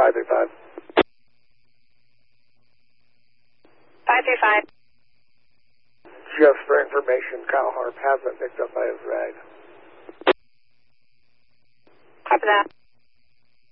535. 535. Just for information, Kyle Harp has been picked up by his ride. Copy that.